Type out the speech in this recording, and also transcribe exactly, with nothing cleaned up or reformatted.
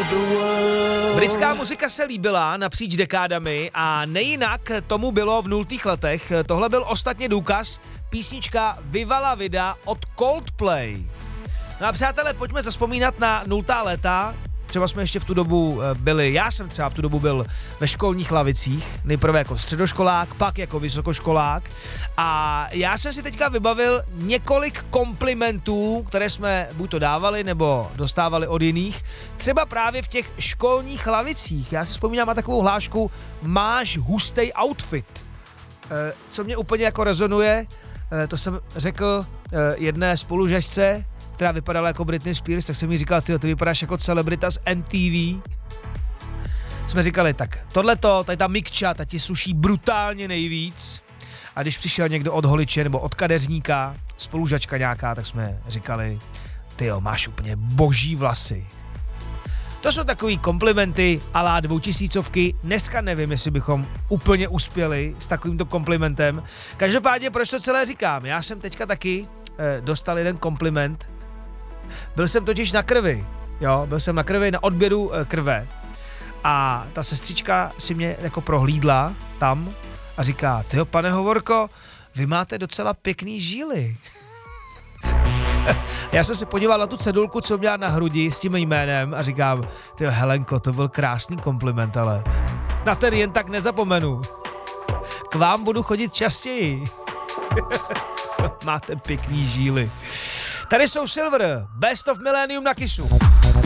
Britská muzika se líbila napříč dekádami a nejinak tomu bylo v nultých letech. Tohle byl ostatně důkaz, písnička Viva la Vida od Coldplay. No a přátelé, pojďme zazpomínat na nultá léta. Třeba jsme ještě v tu dobu byli, já jsem třeba v tu dobu byl ve školních lavicích, nejprve jako středoškolák, pak jako vysokoškolák a já jsem si teďka vybavil několik komplimentů, které jsme buď to dávali, nebo dostávali od jiných, třeba právě v těch školních lavicích. Já si vzpomínám na takovou hlášku, máš hustý outfit. E, co mě úplně jako rezonuje, e, to jsem řekl e, jedné spolužačce, která vypadala jako Britney Spears, tak jsem mi říkal, ty, ty vypadáš jako celebrita z M T V. Jsme říkali, tak tohleto, tady ta mikča, ta ti sluší brutálně nejvíc. A když přišel někdo od holiče nebo od kadeřníka, spolužačka nějaká, tak jsme říkali, ty jo, máš úplně boží vlasy. To jsou takový komplimenty a la dvoutisícovky. Dneska nevím, jestli bychom úplně uspěli s takovýmto komplimentem. Každopádně, proč to celé říkám? Já jsem teďka taky eh, dostal jeden kompliment. Byl jsem totiž na krvi, jo, byl jsem na krvi, na odběru e, krve a ta sestřička si mě jako prohlídla tam a říká, tyjo, pane Hovorko, vy máte docela pěkný žíly. Já jsem se podíval na tu cedulku, co měla na hrudi s tím jménem a říkám, tyjo, Helenko, to byl krásný kompliment, ale na ten jen tak nezapomenu. K vám budu chodit častěji. Máte pěkný žíly. Tady jsou Silver, Best of Millennium na Kissu.